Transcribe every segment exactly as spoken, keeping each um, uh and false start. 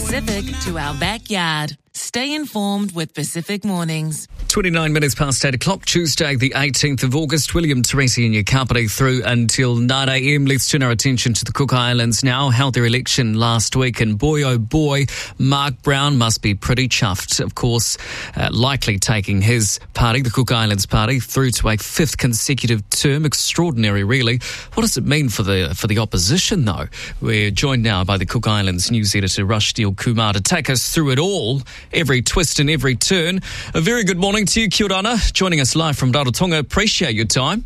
Pacific to our backyard. Stay informed with Pacific Mornings. twenty-nine minutes past eight o'clock, Tuesday, the eighteenth of August. William, Teresi and your company through until nine a.m. Let's turn our attention to the Cook Islands now. Held their election last week, and boy, oh boy, Mark Brown must be pretty chuffed. Of course, uh, likely taking his party, the Cook Islands Party, through to a fifth consecutive term. Extraordinary, really. What does it mean for the for the opposition, though? We're joined now by the Cook Islands news editor, Rushdeel Kumar, to take us through it all, every twist and every turn. A very good morning to you, Kia ora, joining us live from Rarotonga. Appreciate your time.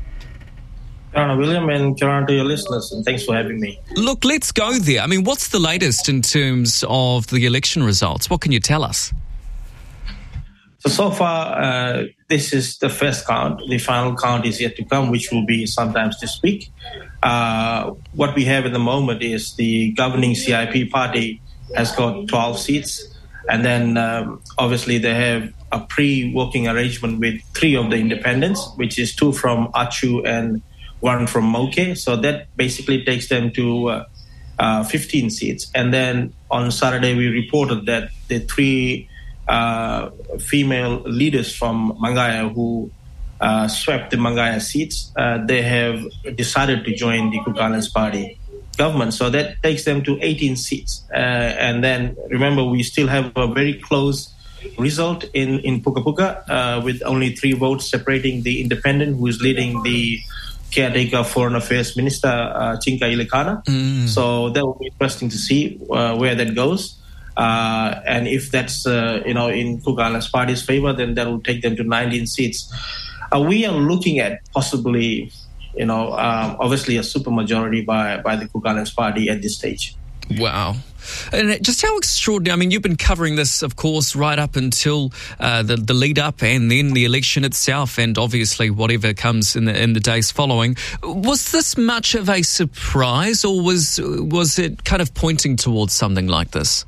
Kia ora, William, and kia ora to your listeners, and thanks for having me. Look, let's go there. I mean, what's the latest in terms of the election results? What can you tell us? So, so far, uh, this is the first count. The final count is yet to come, which will be sometimes this week. Uh, what we have at the moment is the governing C I P party has got twelve seats. And then, um, obviously, they have a pre-working arrangement with three of the independents, which is two from Achu and one from Moke. So that basically takes them to uh, uh, fifteen seats. And then on Saturday, we reported that the three uh, female leaders from Mangaya who uh, swept the Mangaya seats, uh, they have decided to join the Cook Islands Party government. So that takes them to eighteen seats. Uh, and then remember, we still have a very close result in, in Puka Puka uh, with only three votes separating the independent who is leading the caretaker foreign affairs minister, uh, Chinka Ilikana. Mm. So that will be interesting to see uh, where that goes. Uh, and if that's, uh, you know, in Cook Islands Party's favor, then that will take them to nineteen seats. Uh, we are looking at possibly, you know, um, obviously a supermajority by, by the Cook Islands Party at this stage. Wow. And just how extraordinary. I mean, you've been covering this, of course, right up until uh, the, the lead up and then the election itself, and obviously whatever comes in the, in the days following. Was this much of a surprise, or was was it kind of pointing towards something like this?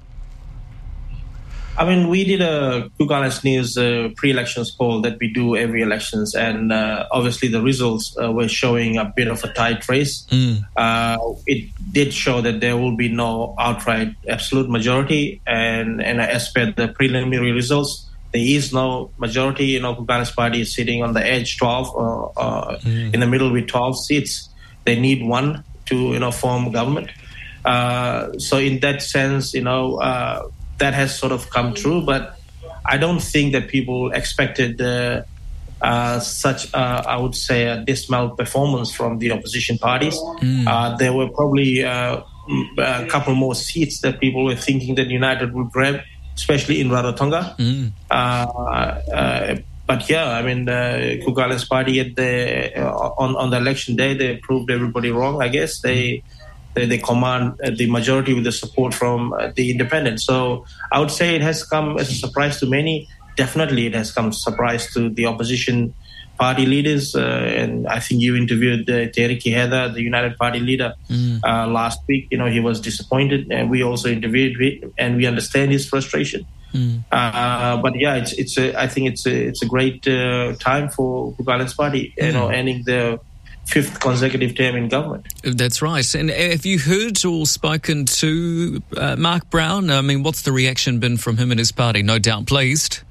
I mean, we did a Cook Islands News uh, pre-elections poll that we do every elections, and uh, obviously the results uh, were showing a bit of a tight race. Mm. Uh, it did show that there will be no outright absolute majority, and, and as per the preliminary results, there is no majority. You know, Cook Islands Party is sitting on the edge, twelve, uh, uh, mm. in the middle with twelve seats. They need one to, you know, form government. Uh, so in that sense, you know, uh, that has sort of come true, but I don't think that people expected uh, uh, such, uh, I would say, a dismal performance from the opposition parties. Mm. Uh, there were probably uh, a couple more seats that people were thinking that United would grab, especially in Rarotonga. Mm. Uh, uh, but yeah, I mean, the Cook Islands Party at the uh, on on the election day, they proved everybody wrong. I guess they. They, they command the majority with the support from uh, the independents. So I would say it has come as a surprise to many. Definitely it has come as a surprise to the opposition party leaders. Uh, and I think you interviewed uh, Tereki Heather, the United Party leader, mm. uh, last week. You know, he was disappointed, and we also interviewed him, and we understand his frustration. Mm. Uh, but yeah, it's it's a, I think it's a, it's a great uh, time for Cook Islands Party, mm. you know, ending the fifth consecutive term in government. That's right. And have you heard or spoken to uh, Mark Brown? I mean, what's the reaction been from him and his party? No doubt pleased.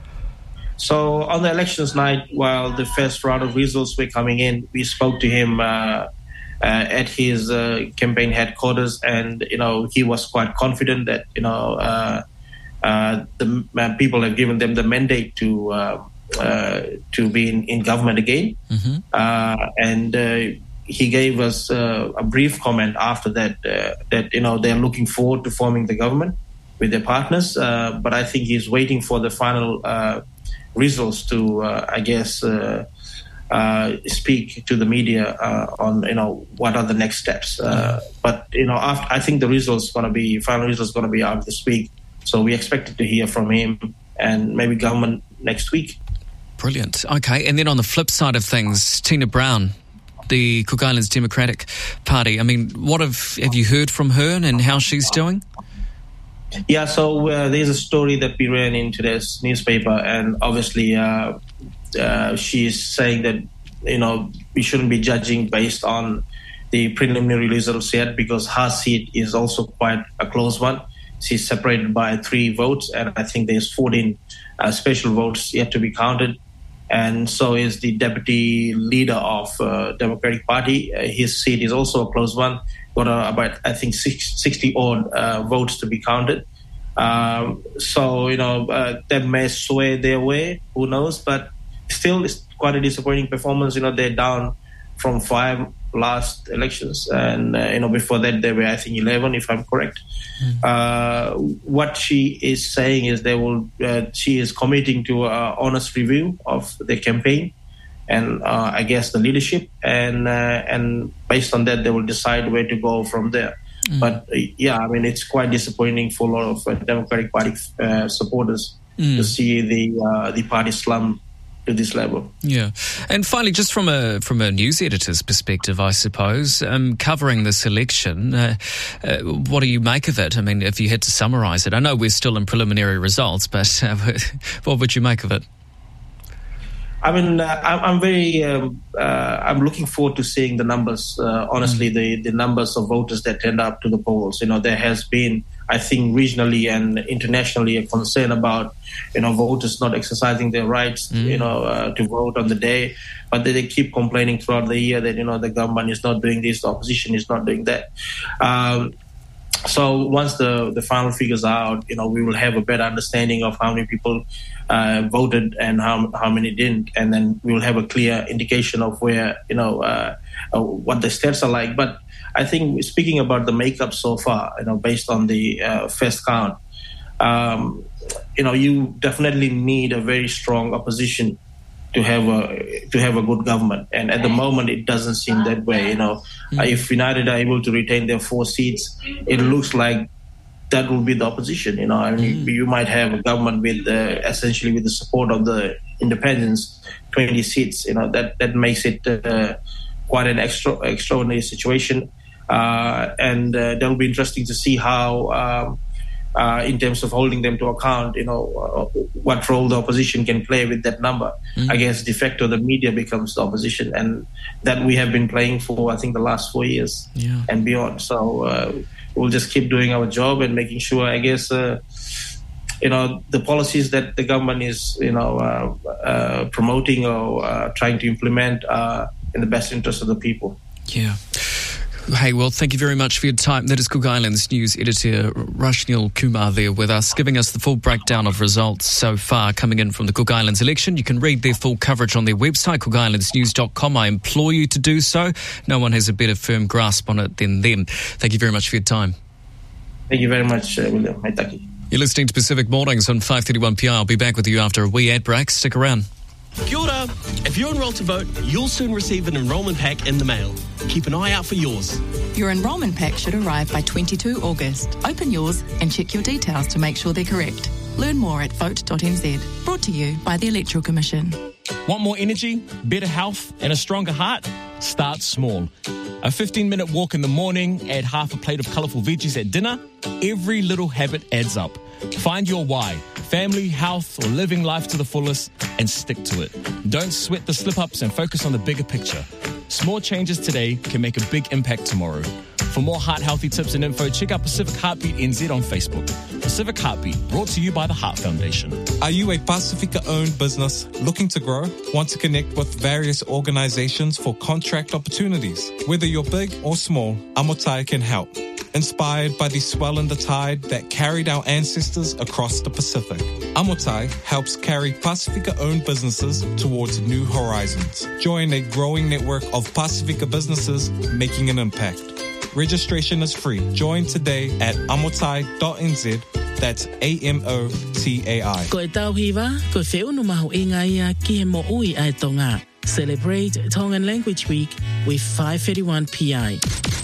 So on the elections night, while the first round of results were coming in, we spoke to him uh, uh, at his uh, campaign headquarters, and, you know, he was quite confident that, you know, uh, uh, the uh, people have given them the mandate to uh, Uh, to be in, in government again. Mm-hmm. Uh, and uh, he gave us uh, a brief comment after that, uh, that, you know, they're looking forward to forming the government with their partners. Uh, but I think he's waiting for the final uh, results to, uh, I guess, uh, uh, speak to the media uh, on, you know, what are the next steps. Uh, but, you know, after, I think the results going to be, final results going to be out this week. So we expected to hear from him and maybe government next week. Brilliant. Okay, and then on the flip side of things, Tina Brown, the Cook Islands Democratic Party. I mean, what have have you heard from her and how she's doing? Yeah, so uh, there's a story that we ran in today's newspaper, and obviously uh, uh, she's saying that, you know, we shouldn't be judging based on the preliminary results yet, because her seat is also quite a close one. she's separated by three votes, and I think there's fourteen uh, special votes yet to be counted. And so is the deputy leader of uh, Democratic Party. Uh, his seat is also a close one. Got uh, about, I think, sixty odd uh, votes to be counted. Um, so, you know, uh, that may sway their way. Who knows? But still, it's quite a disappointing performance. You know, they're down from five last elections. And, uh, you know, before that, they were, I think, eleven, if I'm correct. Mm. Uh, what she is saying is they will. Uh, she is committing to an honest review of the campaign, and uh, I guess the leadership, and uh, and based on that, they will decide where to go from there. Mm. But uh, yeah, I mean, it's quite disappointing for a lot of uh, Democratic Party uh, supporters mm. to see the uh, the party slump to this level. Yeah. And finally, just from a from a news editor's perspective, I suppose, um, covering this election, uh, uh, what do you make of it? I mean, if you had to summarise it, I know we're still in preliminary results, but uh, what would you make of it? I mean, uh, I'm very, um, uh, I'm looking forward to seeing the numbers, uh, honestly, mm. the, the numbers of voters that turned up to the polls. You know, there has been, I think, regionally and internationally a concern about, you know, voters not exercising their rights, mm. you know, uh, to vote on the day. But they, they keep complaining throughout the year that, you know, the government is not doing this, the opposition is not doing that. Um, So once the, the final figures are out, you know, we will have a better understanding of how many people uh, voted and how how many didn't, and then we will have a clear indication of where, you know, uh, uh, what the stats are like. But I think speaking about the makeup so far, you know, based on the uh, first count, um, you know, you definitely need a very strong opposition to have a to have a good government, and at the moment it doesn't seem that way. You know, mm. if United are able to retain their four seats, it looks like that will be the opposition. You know, I mean, mm. you might have a government with uh, essentially with the support of the independents, twenty seats. You know, that that makes it uh, quite an extra extraordinary situation, uh, and uh, that will be interesting to see how. Um, Uh, in terms of holding them to account, you know, uh, what role the opposition can play with that number. Mm. I guess de facto the media becomes the opposition, and that we have been playing for, I think, the last four years yeah. and beyond. So uh, we'll just keep doing our job and making sure, I guess, uh, you know, the policies that the government is, you know, uh, uh, promoting or uh, trying to implement are in the best interest of the people. Yeah. Hey, well, thank you very much for your time. That is Cook Islands News Editor Rashnil Kumar there with us, giving us the full breakdown of results so far coming in from the Cook Islands election. You can read their full coverage on their website, cook islands news dot com. I implore you to do so. No one has a better firm grasp on it than them. Thank you very much for your time. Thank you very much, uh, William. Maitaki. You're listening to Pacific Mornings on five thirty-one P R. I'll be back with you after a wee ad break. Stick around. Kia ora. If you're enrolled to vote, you'll soon receive an enrolment pack in the mail. Keep an eye out for yours. Your enrolment pack should arrive by the twenty-second of August. Open yours and check your details to make sure they're correct. Learn more at vote dot n z. Brought to you by the Electoral Commission. Want more energy, better health and a stronger heart? Start small. A fifteen-minute walk in the morning, add half a plate of colourful veggies at dinner. Every little habit adds up. Find your why. Family, health, or living life to the fullest, and stick to it. Don't sweat the slip-ups and focus on the bigger picture. Small changes today can make a big impact tomorrow. For more heart-healthy tips and info, check out Pacific Heartbeat N Z on Facebook. Pacific Heartbeat, brought to you by the Heart Foundation. Are you a Pacifica-owned business looking to grow? Want to connect with various organizations for contract opportunities? Whether you're big or small, Amotai can help. Inspired by the swell in the tide that carried our ancestors across the Pacific, Amotai helps carry Pacifica-owned businesses towards new horizons. Join a growing network of Pacifica businesses making an impact. Registration is free. Join today at amotai dot n z. That's A M O T A I. Ko e tau hiwa, ko e whiunu mahu inga ia ki he mo ui ai tonga. Celebrate Tongan Language Week with five thirty-one P I.